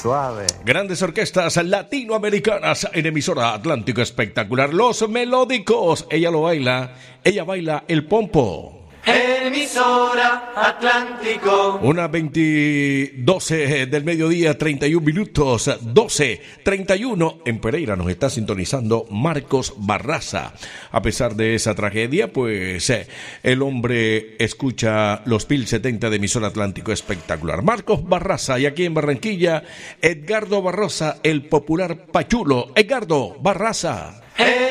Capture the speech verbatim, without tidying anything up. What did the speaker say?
suave. Grandes orquestas latinoamericanas en emisora Atlántico Espectacular. Los Melódicos. Ella lo baila. Ella baila el pompo. Emisora Atlántico. Una veinte, doce del mediodía, treinta y un minutos, doce, treinta y uno. En Pereira nos está sintonizando Marcos Barraza. A pesar de esa tragedia, pues eh, el hombre escucha los mil setenta de emisora Atlántico Espectacular. Marcos Barraza, y aquí en Barranquilla, Edgardo Barrosa, el popular Pachulo. Edgardo Barraza.